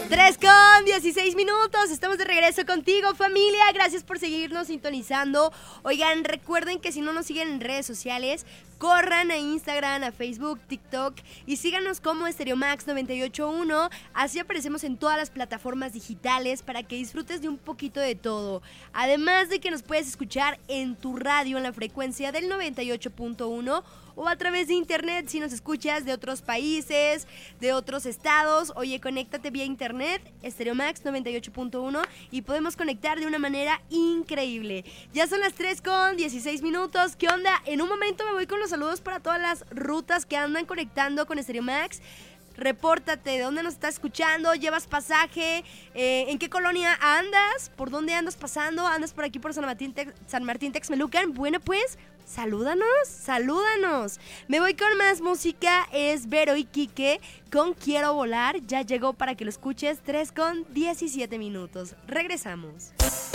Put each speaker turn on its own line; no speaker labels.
3:16, estamos de regreso contigo, familia. Gracias por seguirnos sintonizando. Oigan, recuerden que si no nos siguen en redes sociales, corran a Instagram, a Facebook, TikTok y síganos como Stereomax 98.1. Así aparecemos en todas las plataformas digitales para que disfrutes de un poquito de todo. Además de que nos puedes escuchar en tu radio en la frecuencia del 98.1 o a través de internet si nos escuchas de otros países, de otros estados. Oye, conéctate vía internet, Stereomax 98.1 y podemos conectar de una manera increíble. Ya son las 3:16. ¿Qué onda? En un momento me voy con los saludos para todas las rutas que andan conectando con Stereomax. Repórtate, ¿de dónde nos estás escuchando? ¿Llevas pasaje? ¿En qué colonia andas? ¿Por dónde andas pasando? ¿Andas por aquí por San Martín Texmelucan? Bueno, pues, salúdanos. Me voy con más música, es Vero y Quique con Quiero Volar. Ya llegó para que lo escuches, 3:17. Regresamos.